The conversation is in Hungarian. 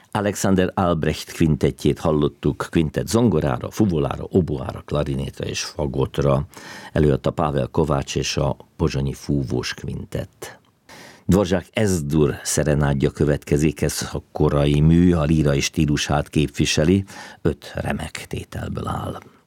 Alexander Albrecht kvintettjét hallottuk, kvintett zongorára, fuvolára, oboára, klarinétre és fagotra. Előadta Pável Kovács és a Pozsonyi Fúvós Kvintett. Dvořák Ez-dur szerenádja következik, ez a korai mű, a lírai stílusát képviseli, 5 remek tételből áll.